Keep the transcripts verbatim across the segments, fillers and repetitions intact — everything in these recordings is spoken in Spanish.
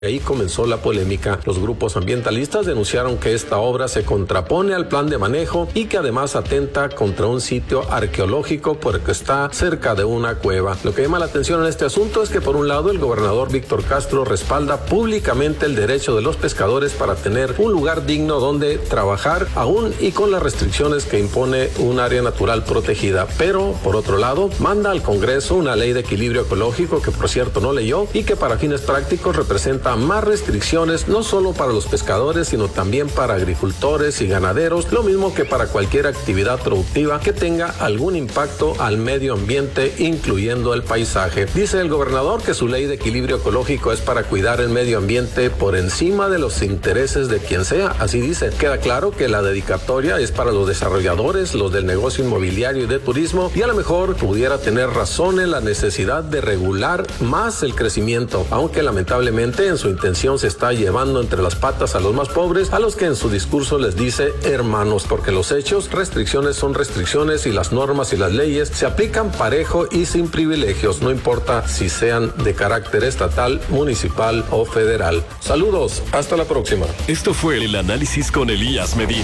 Ahí comenzó la polémica. Los grupos ambientalistas denunciaron que esta obra se contrapone al plan de manejo y que además atenta contra un sitio arqueológico porque está cerca de una cueva. Lo que llama la atención en este asunto es que por un lado el gobernador Víctor Castro respalda públicamente el derecho de los pescadores para tener un lugar digno donde trabajar, aún y con las restricciones que impone un área natural protegida. Pero por otro lado manda al Congreso una ley de equilibrio ecológico que por cierto no leyó y que para fines prácticos representa más restricciones no solo para los pescadores sino también para agricultores y ganaderos, lo mismo que para cualquier actividad productiva que tenga algún impacto al medio ambiente, incluyendo el paisaje. Dice el gobernador que su ley de equilibrio ecológico es para cuidar el medio ambiente por encima de los intereses de quien sea, así dice. Queda claro que la dedicatoria es para los desarrolladores, los del negocio inmobiliario y de turismo, y a lo mejor pudiera tener razón en la necesidad de regular más el crecimiento, aunque lamentablemente en su intención se está llevando entre las patas a los más pobres, a los que en su discurso les dice hermanos, porque los hechos, restricciones son restricciones y las normas y las leyes se aplican parejo y sin privilegios, no importa si sean de carácter estatal, municipal o federal. Saludos, hasta la próxima. Esto fue el análisis con Elías Medina.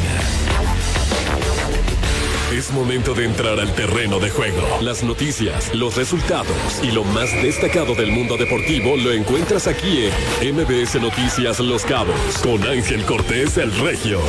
Es momento de entrar al terreno de juego. Las noticias, los resultados y lo más destacado del mundo deportivo lo encuentras aquí en M B S Noticias Los Cabos con Ángel Cortés el Regio.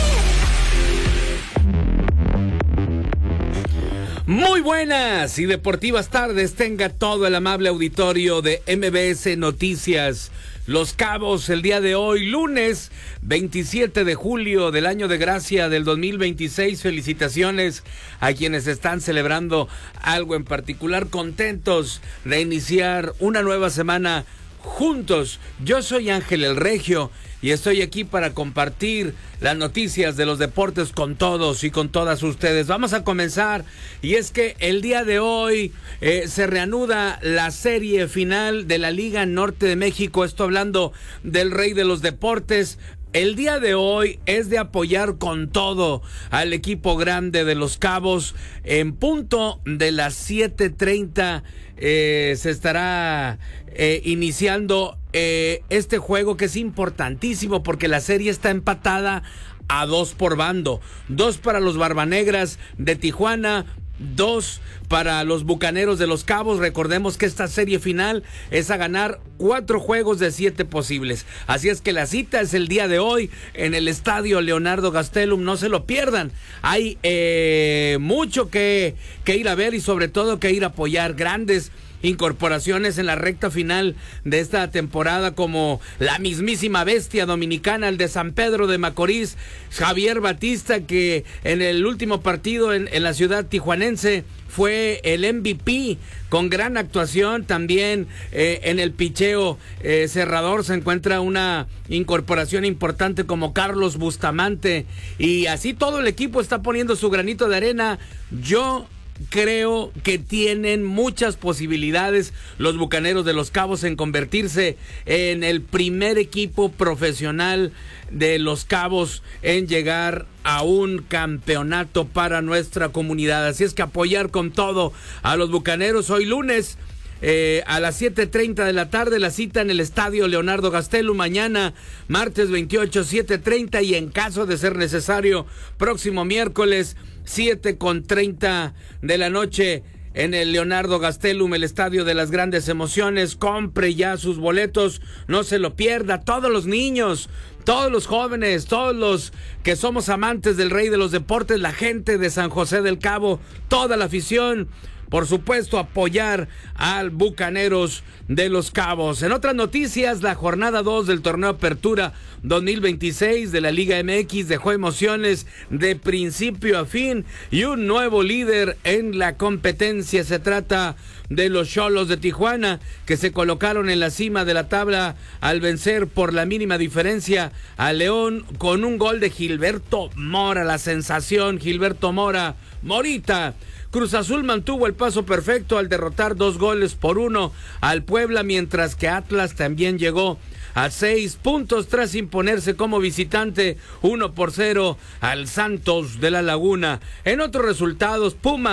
Muy buenas y deportivas tardes tenga todo el amable auditorio de M B S Noticias Los Cabos el día de hoy, lunes veintisiete de julio del año de gracia del dos mil veintiséis. Felicitaciones a quienes están celebrando algo en particular, contentos de iniciar una nueva semana juntos. Yo soy Ángel el Regio y estoy aquí para compartir las noticias de los deportes con todos y con todas ustedes. Vamos a comenzar, y es que el día de hoy eh, se reanuda la serie final de la Liga Norte de México. Estoy hablando del rey de los deportes. El día de hoy es de apoyar con todo al equipo grande de Los Cabos. En punto de las siete treinta eh, se estará eh, iniciando eh, este juego, que es importantísimo porque la serie está empatada a dos por bando. Dos para los Barbanegras de Tijuana, dos para los Bucaneros de Los Cabos. Recordemos que esta serie final es a ganar cuatro juegos de siete posibles. Así es que la cita es el día de hoy en el estadio Leonardo Gastelum. No se lo pierdan. Hay eh, mucho que, que ir a ver y sobre todo que ir a apoyar. Grandes incorporaciones en la recta final de esta temporada, como la mismísima bestia dominicana, el de San Pedro de Macorís, Javier Batista, que en el último partido en, en la ciudad tijuanense fue el M V P con gran actuación. También eh, en el picheo eh, cerrador se encuentra una incorporación importante como Carlos Bustamante, y así todo el equipo está poniendo su granito de arena. Yo creo que tienen muchas posibilidades los Bucaneros de Los Cabos en convertirse en el primer equipo profesional de Los Cabos en llegar a un campeonato para nuestra comunidad. Así es que apoyar con todo a los Bucaneros. Hoy lunes Eh, a las siete treinta de la tarde la cita en el estadio Leonardo Gastelum. Mañana martes veintiocho, siete treinta, y en caso de ser necesario próximo miércoles siete con treinta de la noche en el Leonardo Gastelum, el estadio de las grandes emociones. Compre ya sus boletos, no se lo pierda. Todos los niños, todos los jóvenes, todos los que somos amantes del rey de los deportes, la gente de San José del Cabo, toda la afición, por supuesto, apoyar al Bucaneros de Los Cabos. En otras noticias, la jornada dos del torneo Apertura dos mil veintiséis de la Liga M X dejó emociones de principio a fin y un nuevo líder en la competencia. Se trata de los Xolos de Tijuana, que se colocaron en la cima de la tabla al vencer por la mínima diferencia a León con un gol de Gilberto Mora, la sensación Gilberto Mora, Morita. Cruz Azul mantuvo el paso perfecto al derrotar dos goles por uno al Puebla, mientras que Atlas también llegó a seis puntos tras imponerse como visitante uno por cero al Santos de la Laguna. En otros resultados, Pumas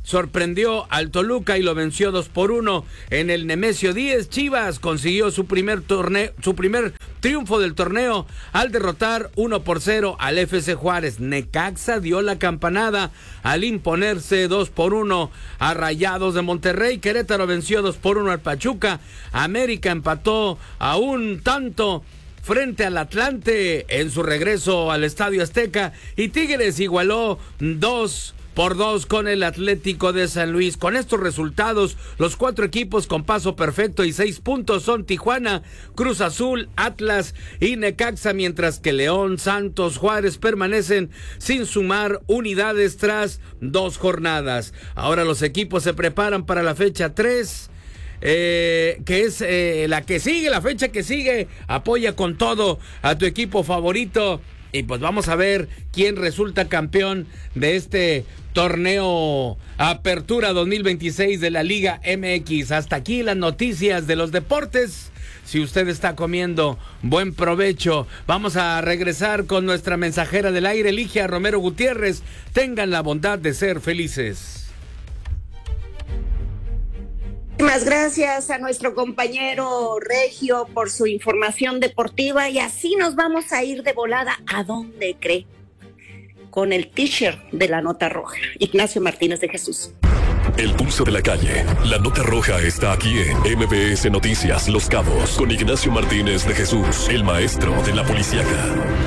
sorprendió al Toluca y lo venció dos por uno en el Nemesio diez. Chivas consiguió su primer torneo, su primer triunfo del torneo al derrotar uno por cero al F C Juárez. Necaxa dio la campanada al imponerse dos por uno a Rayados de Monterrey. Querétaro venció dos por uno al Pachuca. América empató a un tanto frente al Atlante en su regreso al Estadio Azteca, y Tigres igualó dos por dos con el Atlético de San Luis. Con estos resultados, los cuatro equipos con paso perfecto y seis puntos son Tijuana, Cruz Azul, Atlas y Necaxa, mientras que León, Santos, Juárez permanecen sin sumar unidades tras dos jornadas. Ahora los equipos se preparan para la fecha tres. Eh, que es eh, la que sigue, la fecha que sigue. Apoya con todo a tu equipo favorito y pues vamos a ver quién resulta campeón de este torneo Apertura dos mil veintiséis de la Liga M X. Hasta aquí las noticias de los deportes. Si usted está comiendo, buen provecho. Vamos a regresar con nuestra mensajera del aire, Ligia Romero Gutiérrez. Tengan la bondad de ser felices. Muchísimas gracias a nuestro compañero Regio por su información deportiva, y así nos vamos a ir de volada. ¿A dónde cree? Con el t-shirt de la Nota Roja, Ignacio Martínez de Jesús. El pulso de la calle. La Nota Roja está aquí en M B S Noticias Los Cabos con Ignacio Martínez de Jesús, el maestro de la policíaca.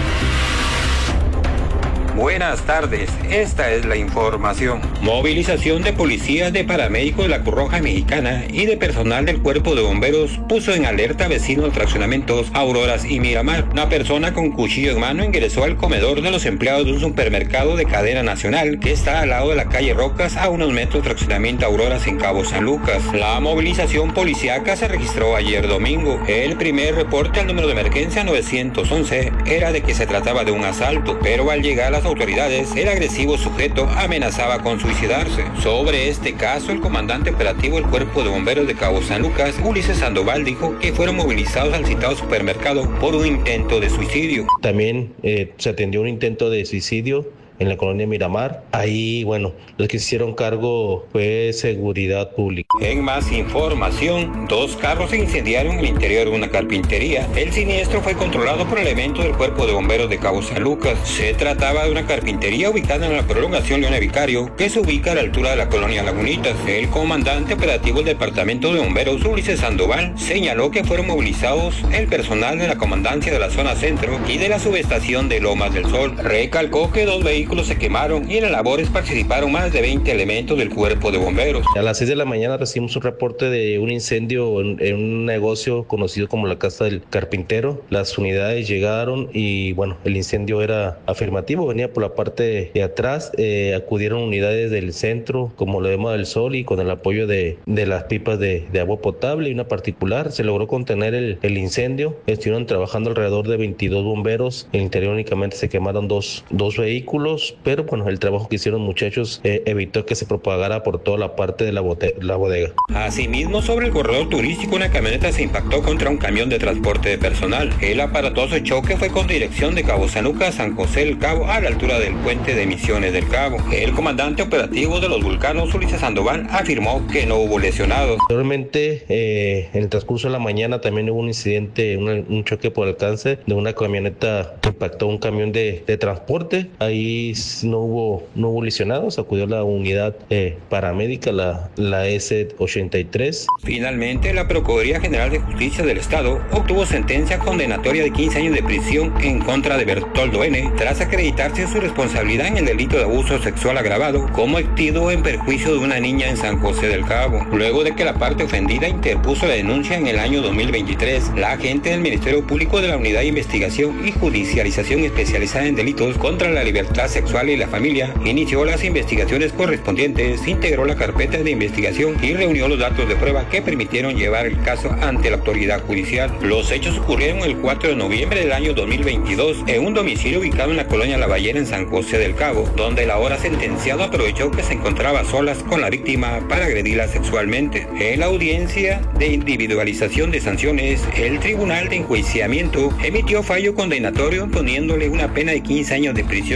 Buenas tardes, esta es la información. Movilización de policías, de paramédicos de la Cruz Roja Mexicana y de personal del Cuerpo de Bomberos puso en alerta a vecinos de fraccionamientos Auroras y Miramar. Una persona con cuchillo en mano ingresó al comedor de los empleados de un supermercado de cadena nacional que está al lado de la calle Rocas, a unos metros del fraccionamiento Auroras en Cabo San Lucas. La movilización policíaca se registró ayer domingo. El primer reporte al número de emergencia nueve once era de que se trataba de un asalto, pero al llegar a las autoridades, el agresivo sujeto amenazaba con suicidarse. Sobre este caso, el comandante operativo del Cuerpo de Bomberos de Cabo San Lucas, Ulises Sandoval, dijo que fueron movilizados al citado supermercado por un intento de suicidio. También eh, se atendió un intento de suicidio en la colonia Miramar. Ahí, bueno, los que se hicieron cargo fue seguridad pública. En más información, dos carros se incendiaron en el interior de una carpintería. El siniestro fue controlado por elementos del Cuerpo de Bomberos de Cabo San Lucas. Se trataba de una carpintería ubicada en la prolongación Leona Vicario, que se ubica a la altura de la colonia Lagunitas. El comandante operativo del Departamento de Bomberos, Ulises Sandoval, señaló que fueron movilizados el personal de la comandancia de la zona centro y de la subestación de Lomas del Sol. Recalcó que dos vehículos se quemaron y en las labores participaron más de veinte elementos del Cuerpo de Bomberos. A las seis de la mañana recibimos un reporte de un incendio en, en un negocio conocido como la Casa del Carpintero. Las unidades llegaron y bueno, el incendio era afirmativo, venía por la parte de atrás. Eh, acudieron unidades del centro como la Loma del Sol y con el apoyo de, de las pipas de, de agua potable y una particular se logró contener el, el incendio. Estuvieron trabajando alrededor de veintidós bomberos. En el interior únicamente se quemaron dos, dos vehículos, pero bueno, el trabajo que hicieron muchachos eh, evitó que se propagara por toda la parte de la, bote- la bodega. Asimismo, sobre el corredor turístico, una camioneta se impactó contra un camión de transporte de personal. El aparatoso choque fue con dirección de Cabo San Lucas, San José del Cabo, a la altura del puente de Misiones del Cabo. El comandante operativo de los Vulcanos, Ulises Sandoval, afirmó que no hubo lesionados. Anteriormente, eh, en el transcurso de la mañana también hubo un incidente, un, un choque por alcance de una camioneta que impactó un camión de, de transporte. Ahí no hubo no hubo lesionados, acudió la unidad eh, paramédica, la, la S ochenta y tres. Finalmente, la Procuraduría General de Justicia del Estado obtuvo sentencia condenatoria de quince años de prisión en contra de Bertoldo N. tras acreditarse su responsabilidad en el delito de abuso sexual agravado como activo en perjuicio de una niña en San José del Cabo. Luego de que la parte ofendida interpuso la denuncia en el año dos mil veintitrés, la agente del Ministerio Público de la Unidad de Investigación y Judicialización Especializada en Delitos contra la Libertad Sexual y la Familia inició las investigaciones correspondientes, integró la carpeta de investigación y reunió los datos de prueba que permitieron llevar el caso ante la autoridad judicial. Los hechos ocurrieron el cuatro de noviembre del año dos mil veintidós en un domicilio ubicado en la colonia La Ballena en San José del Cabo, donde el ahora sentenciado aprovechó que se encontraba a solas con la víctima para agredirla sexualmente. En la audiencia de individualización de sanciones, el Tribunal de Enjuiciamiento emitió fallo condenatorio poniéndole una pena de quince años de prisión a Bertoldo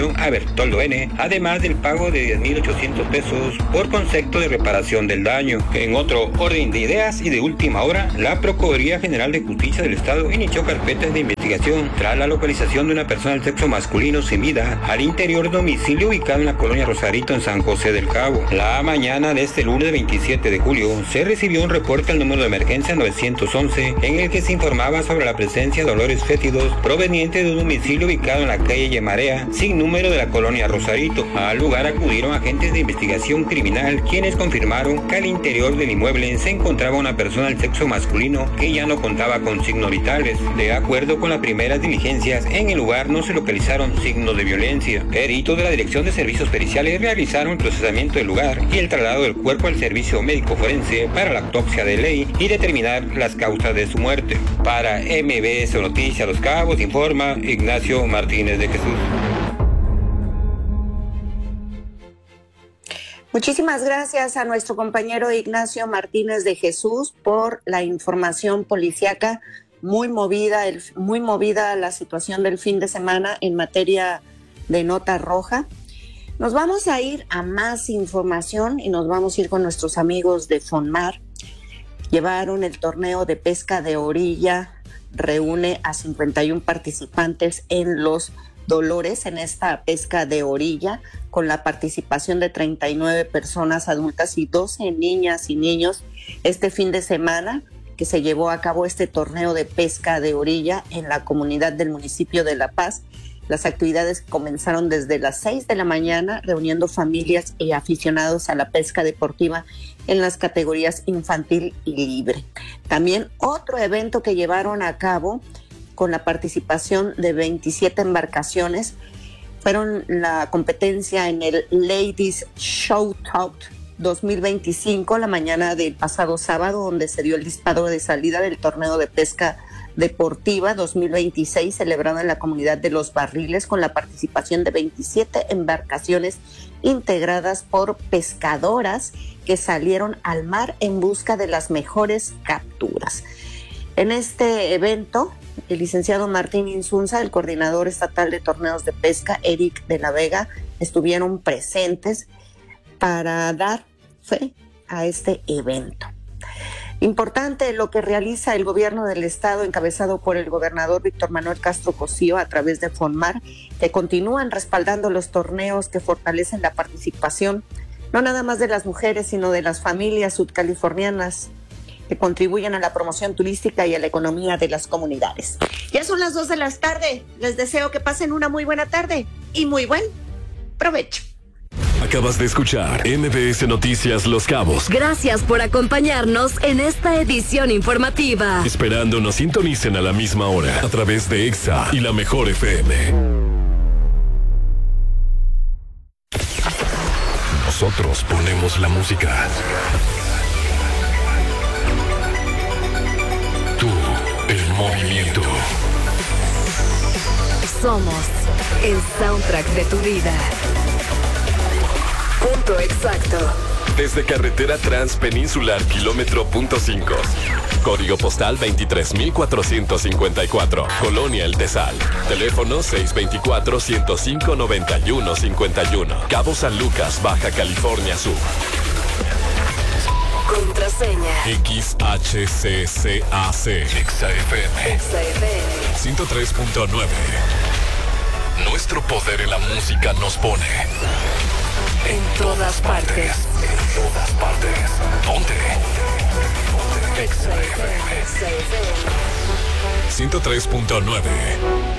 Bertoldo N., además del pago de diez mil ochocientos pesos por concepto de reparación del daño. En otro orden de ideas y de última hora, la Procuraduría General de Justicia del Estado inició carpetas de investigación tras la localización de una persona del sexo masculino sin vida al interior de domicilio ubicado en la colonia Rosarito en San José del Cabo. La mañana de este lunes veintisiete de julio se recibió un reporte al número de emergencia nueve once en el que se informaba sobre la presencia de olores fétidos provenientes de un domicilio ubicado en la calle Yemarea, sin número de la colonia Rosarito. Al lugar acudieron agentes de investigación criminal, quienes confirmaron que al interior del inmueble se encontraba una persona del sexo masculino que ya no contaba con signos vitales. De acuerdo con las primeras diligencias, en el lugar no se localizaron signos de violencia. Peritos de la Dirección de Servicios Periciales realizaron el procesamiento del lugar y el traslado del cuerpo al servicio médico forense para la autopsia de ley y determinar las causas de su muerte. Para M B S Noticias Los Cabos informa Ignacio Martínez de Jesús. Muchísimas gracias a nuestro compañero Ignacio Martínez de Jesús por la información policíaca. Muy movida, el, muy movida la situación del fin de semana en materia de nota roja. Nos vamos a ir a más información y nos vamos a ir con nuestros amigos de Fonmar. Llevaron el torneo de pesca de orilla, reúne a cincuenta y uno participantes en Los Dolores en esta pesca de orilla, con la participación de treinta y nueve personas adultas y doce niñas y niños este fin de semana, que se llevó a cabo este torneo de pesca de orilla en la comunidad del municipio de La Paz. Las actividades comenzaron desde las seis de la mañana, reuniendo familias y aficionados a la pesca deportiva en las categorías infantil y libre. También otro evento que llevaron a cabo con la participación de veintisiete embarcaciones fueron la competencia en el Ladies Shootout dos mil veinticinco, la mañana del pasado sábado, donde se dio el disparo de salida del torneo de pesca deportiva dos mil veintiséis, celebrado en la comunidad de Los Barriles, con la participación de veintisiete embarcaciones integradas por pescadoras que salieron al mar en busca de las mejores capturas. En este evento, el licenciado Martín Insunza, el coordinador estatal de torneos de pesca, Eric de la Vega, estuvieron presentes para dar fe a este evento. Importante lo que realiza el gobierno del estado, encabezado por el gobernador Víctor Manuel Castro Cosío, a través de Fonmar, que continúan respaldando los torneos que fortalecen la participación, no nada más de las mujeres, sino de las familias sudcalifornianas, que contribuyen a la promoción turística y a la economía de las comunidades. Ya son las dos de la tarde. Les deseo que pasen una muy buena tarde y muy buen provecho. Acabas de escuchar M B S Noticias Los Cabos. Gracias por acompañarnos en esta edición informativa. Esperando nos sintonicen a la misma hora a través de Exa y la Mejor F M. Nosotros ponemos la música. Tú, el movimiento. Somos el soundtrack de tu vida. Punto exacto. Desde carretera Transpeninsular, kilómetro punto cinco. Código postal veintitrés mil cuatrocientos cincuenta y cuatro. Colonia El Tesal. Teléfono seis dos cuatro, ciento cinco, noventa y uno cincuenta y uno. Cabo San Lucas, Baja California Sur. Contraseña X H C C A C. Exa F M. Exa F M ciento tres punto nueve. Nuestro poder en la música nos pone en todas partes. En todas partes. ¿Dónde? Exa F M ciento tres punto nueve.